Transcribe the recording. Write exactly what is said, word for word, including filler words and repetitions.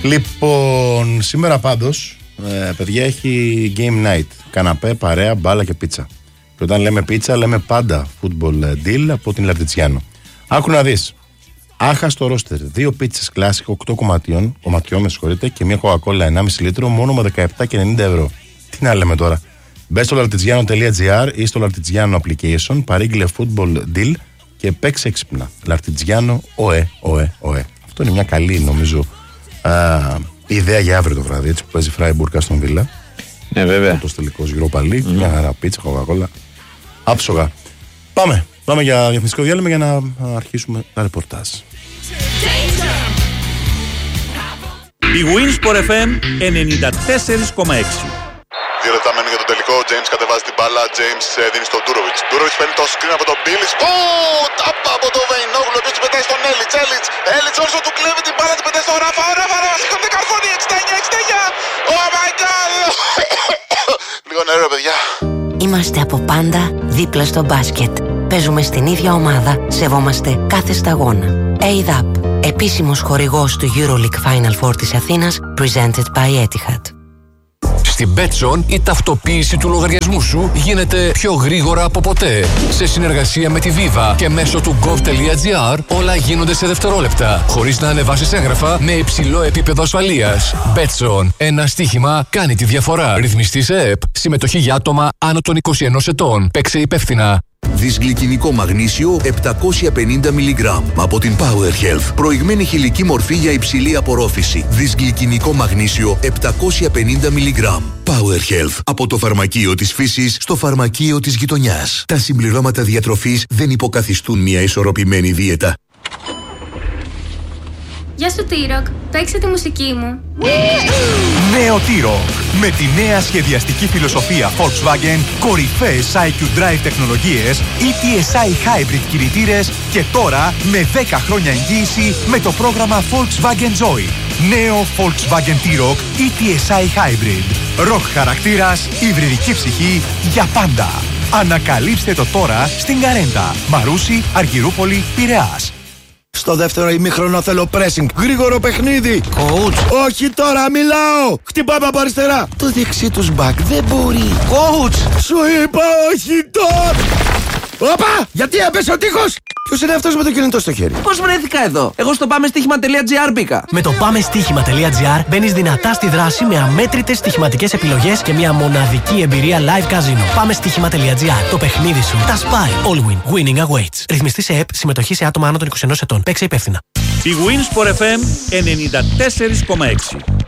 Λοιπόν, σήμερα πάντως, ε, παιδιά, έχει game night. Καναπέ, παρέα, μπάλα και πίτσα. Και όταν λέμε πίτσα, λέμε πάντα football deal από την Λαρτιτσιάνο. Άκου να δεις. Άχαστο ρόστερ. Δύο πίτσες κλάσικ οκτώ κομματιών, κομματιών με συγχωρείτε, και μια κοκακόλα ενάμιση λίτρο μόνο με δεκαεπτά και ενενήντα ευρώ. Τι να λέμε τώρα. Μπες στο λαρτιτζιάνο τελεία τζι άρ ή στο Λαρτιτζιάνο application, παρήγγειλε football deal και παίξε έξυπνα. Λαρτιτζιάνο, οε, οε, οε. Αυτό είναι μια καλή, νομίζω, α, ιδέα για αύριο το βράδυ, έτσι που παίζει Φράιμπουργκ στον Βίλα. Ναι, βέβαια. Το τελικό Europa League, mm. μια χαρά πίτσα, κοκακόλα. Άψογα. Πάμε. Πάμε για διαφημιστικό διάλειμμα για να αρχίσουμε τα ρεπορτάζ. Η Winsport εφ εμ ενενήντα τέσσερα κόμμα έξι. Δύο λεπτά μένουν για τον τελικό. Ο James κατεβάζει την μπάλα. James ε, δίνει στον Ντούροβιτς. Ντούροβιτς παίρνει το screen από τον Μπίλις. Ω! Τάπα από τον Βεϊνόγλου. Ο οποίος την πετάει στον Έλιτς. Έλιτς. Έλιτς όσο του κλέβει την μπάλα, την πετάει στον Ράφα. Ο Ράφα, Ράφα, σηκώνεται καρφώνει. εξήντα εννιά εξήντα εννιά. Oh my god! Λίγο νερό, παιδιά. Είμαστε από πάντα δίπλα στο μπάσκετ. Παίζουμε στην ίδια ομάδα. Σεβόμαστε κάθε σταγόνα. έι δι έι πι, επίσημος χορηγός του EuroLeague Final Four της Αθήνας, presented by Etihad. Στην Betson η ταυτοποίηση του λογαριασμού σου γίνεται πιο γρήγορα από ποτέ. Σε συνεργασία με τη Viva και μέσω του gov.gr όλα γίνονται σε δευτερόλεπτα, χωρίς να ανεβάσεις έγγραφα, με υψηλό επίπεδο ασφαλείας. Betson. Ένα στοίχημα κάνει τη διαφορά. Ρυθμιστή σε ΕΕΠ. Συμμετοχή για άτομα άνω των είκοσι ενός ετών. Παίξε υπεύθυνα. Δυσγλυκινικό μαγνήσιο επτακόσια πενήντα μιλιγκράμμ από την Power Health. Προηγμένη χηλική μορφή για υψηλή απορρόφηση. Δυσγλυκινικό μαγνήσιο επτακόσια πενήντα μιλιγκράμμ. Power Health. Από το φαρμακείο της φύσης στο φαρμακείο της γειτονιάς. Τα συμπληρώματα διατροφής δεν υποκαθιστούν μια ισορροπημένη δίαιτα. Γεια σου T-Rock, παίξε τη μουσική μου. Νέο T-Rock. Με τη νέα σχεδιαστική φιλοσοφία Volkswagen, κορυφαίες άι κιου Drive τεχνολογίες, ι τι ες άι Hybrid κινητήρες και τώρα με δέκα χρόνια εγγύηση με το πρόγραμμα Volkswagen Joy. Νέο Volkswagen T-Rock ι τι ες άι Hybrid. Rock χαρακτήρας, υβριδική ψυχή για πάντα. Ανακαλύψτε το τώρα στην Καρέντα, Μαρούσι, Αργυρούπολη, Πειραιάς. Στο δεύτερο ημίχρονο θέλω pressing. Γρήγορο παιχνίδι. Coach. Όχι τώρα, μιλάω. Χτυπάμε από αριστερά. Το δεξί τους μπακ δεν μπορεί. Coach. Σου είπα όχι τώρα. Όπα, γιατί έπεσε ο τείχος. Ποιος είναι αυτός με το κινητό στο χέρι. Πώς βρέθηκα εδώ. Εγώ στο πάμε στοίχημα τελεία τζι άρ μπήκα. Με το πάμε στοίχημα τελεία τζι άρ μπαίνεις δυνατά στη δράση με αμέτρητες στοιχηματικές επιλογές και μια μοναδική εμπειρία live casino. Πάμε στοίχημα τελεία τζι άρ. Το παιχνίδι σου τα σπάει. All win. Winning awaits. Ρυθμιστή σε ΕΕΠ. Συμμετοχή σε άτομα άνω των είκοσι ενός ετών. Παίξε υπεύθυνα. Η Winsport εφ εμ ενενήντα τέσσερα κόμμα έξι.